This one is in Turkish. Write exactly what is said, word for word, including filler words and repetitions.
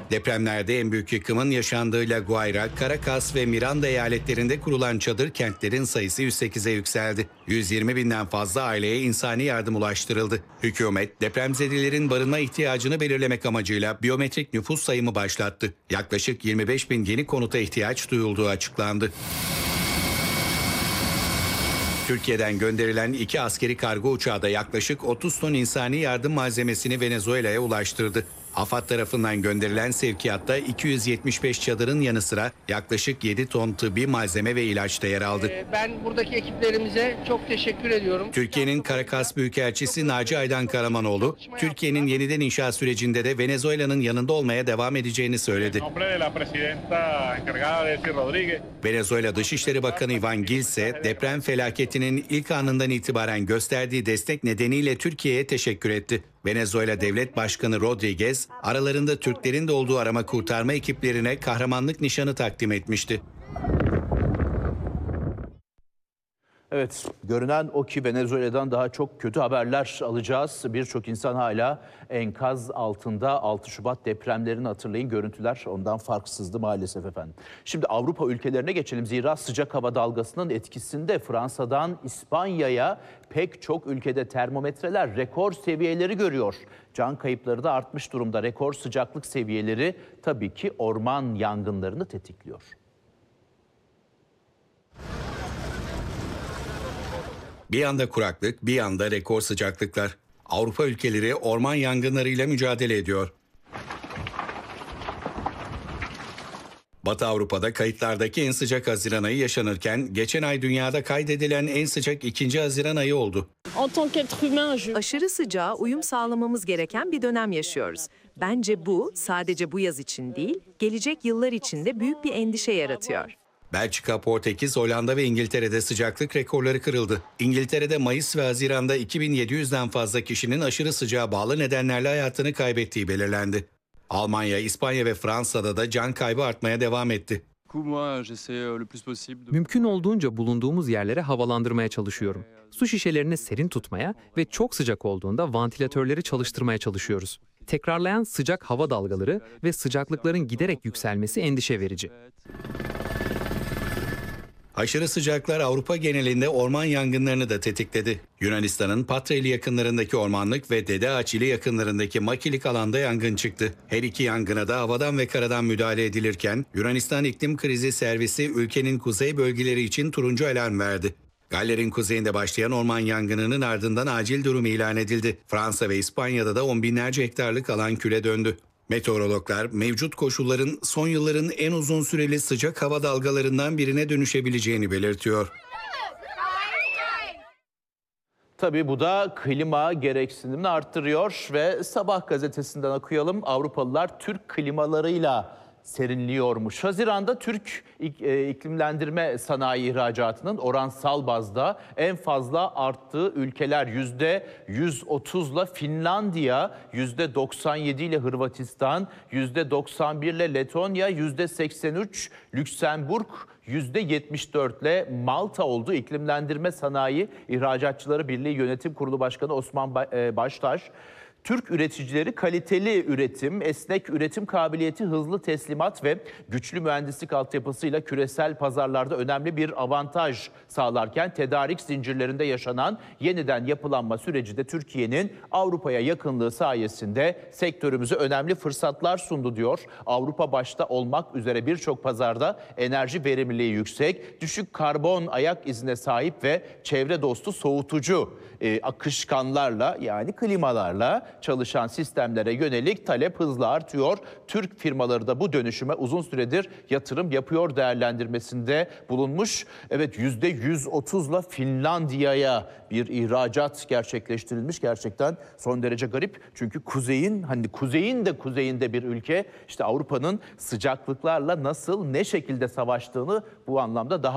Depremlerde en büyük yıkımın yaşandığı La Guaira, Caracas ve Miranda eyaletlerinde kurulan çadır kentlerin sayısı yüz sekize yükseldi. yüz yirmi binden fazla aileye insani yardım ulaştırıldı. Hükümet, depremzedelerin barınma ihtiyacını belirlemek amacıyla biyometrik nüfus sayımı başlattı. Yaklaşık yirmi beş bin yeni konuta ihtiyaç duyulduğu açıklandı. Türkiye'den gönderilen iki askeri kargo uçağı da yaklaşık otuz ton insani yardım malzemesini Venezuela'ya ulaştırdı. AFAD tarafından gönderilen sevkiyatta iki yüz yetmiş beş çadırın yanı sıra yaklaşık yedi ton tıbbi malzeme ve ilaç da yer aldı. Ben buradaki ekiplerimize çok teşekkür ediyorum. Türkiye'nin Caracas Büyükelçisi Naci Aydan Karamanoğlu, Türkiye'nin yeniden inşa sürecinde de Venezuela'nın yanında olmaya devam edeceğini söyledi. Venezuela Dışişleri Bakanı Iván Gil ise deprem felaketinin ilk anından itibaren gösterdiği destek nedeniyle Türkiye'ye teşekkür etti. Venezuela Devlet Başkanı Rodríguez, aralarında Türklerin de olduğu arama kurtarma ekiplerine kahramanlık nişanı takdim etmişti. Evet, görünen o ki Venezuela'dan daha çok kötü haberler alacağız. Birçok insan hala enkaz altında. altı Şubat depremlerini hatırlayın, görüntüler ondan farksızdı maalesef efendim. Şimdi Avrupa ülkelerine geçelim. Zira sıcak hava dalgasının etkisinde Fransa'dan İspanya'ya pek çok ülkede termometreler rekor seviyeleri görüyor. Can kayıpları da artmış durumda. Rekor sıcaklık seviyeleri tabii ki orman yangınlarını tetikliyor. Bir yanda kuraklık, bir yanda rekor sıcaklıklar. Avrupa ülkeleri orman yangınlarıyla mücadele ediyor. Batı Avrupa'da kayıtlardaki en sıcak Haziran ayı yaşanırken geçen ay dünyada kaydedilen en sıcak ikinci Haziran ayı oldu. Aşırı sıcağa uyum sağlamamız gereken bir dönem yaşıyoruz. Bence bu sadece bu yaz için değil, gelecek yıllar için de büyük bir endişe yaratıyor. Belçika, Portekiz, Hollanda ve İngiltere'de sıcaklık rekorları kırıldı. İngiltere'de Mayıs ve Haziran'da iki bin yedi yüzden fazla kişinin aşırı sıcağa bağlı nedenlerle hayatını kaybettiği belirlendi. Almanya, İspanya ve Fransa'da da can kaybı artmaya devam etti. Mümkün olduğunca bulunduğumuz yerlere havalandırmaya çalışıyorum. Su şişelerini serin tutmaya ve çok sıcak olduğunda vantilatörleri çalıştırmaya çalışıyoruz. Tekrarlayan sıcak hava dalgaları ve sıcaklıkların giderek yükselmesi endişe verici. Aşırı sıcaklar Avrupa genelinde orman yangınlarını da tetikledi. Yunanistan'ın Patreli yakınlarındaki ormanlık ve Dede Ağaçili yakınlarındaki makilik alanda yangın çıktı. Her iki yangına da havadan ve karadan müdahale edilirken Yunanistan İklim Krizi Servisi ülkenin kuzey bölgeleri için turuncu alarm verdi. Galler'in kuzeyinde başlayan orman yangınının ardından acil durum ilan edildi. Fransa ve İspanya'da da on binlerce hektarlık alan küle döndü. Meteorologlar mevcut koşulların son yılların en uzun süreli sıcak hava dalgalarından birine dönüşebileceğini belirtiyor. Tabii bu da klima gereksinimini arttırıyor ve Sabah gazetesinden okuyalım. Avrupalılar Türk klimalarıyla serinliyormuş. Haziran'da Türk iklimlendirme sanayi ihracatının oransal bazda en fazla arttığı ülkeler yüzde yüz otuzla Finlandiya, yüzde doksan yedi ile Hırvatistan, yüzde doksan bir ile Letonya, yüzde seksen üç Lüksemburg, yüzde yetmiş dört ile Malta oldu. İklimlendirme Sanayi İhracatçıları Birliği Yönetim Kurulu Başkanı Osman Baştaş, Türk üreticileri kaliteli üretim, esnek üretim kabiliyeti, hızlı teslimat ve güçlü mühendislik altyapısıyla küresel pazarlarda önemli bir avantaj sağlarken tedarik zincirlerinde yaşanan yeniden yapılanma süreci de Türkiye'nin Avrupa'ya yakınlığı sayesinde sektörümüze önemli fırsatlar sundu diyor. Avrupa başta olmak üzere birçok pazarda enerji verimliliği yüksek, düşük karbon ayak izine sahip ve çevre dostu soğutucu e, akışkanlarla yani klimalarla çalışan sistemlere yönelik talep hızla artıyor. Türk firmaları da bu dönüşüme uzun süredir yatırım yapıyor değerlendirmesinde bulunmuş. Evet, yüzde yüz otuzla Finlandiya'ya bir ihracat gerçekleştirilmiş. Gerçekten son derece garip. Çünkü kuzeyin hani kuzeyin de kuzeyinde bir ülke işte Avrupa'nın sıcaklıklarla nasıl ne şekilde savaştığını bu anlamda daha